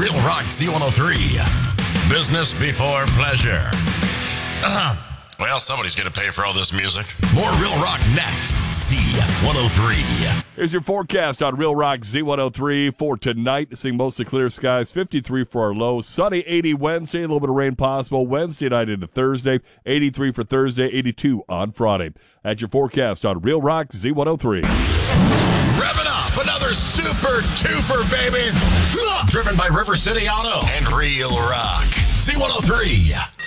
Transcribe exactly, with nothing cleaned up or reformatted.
Real Rock Z one oh three. Business before pleasure. Well, somebody's going to pay for all this music. More Real Rock next. Z one oh three. Here's your forecast on Real Rock Z one oh three for tonight. Seeing mostly clear skies, fifty-three for our low. Sunny, eighty Wednesday, a little bit of rain possible. Wednesday night into Thursday, eighty-three for Thursday, eighty-two on Friday. That's your forecast on Real Rock Z one oh three. Revving up another super duper, baby. Driven by River City Auto and Real Rock Z one oh three.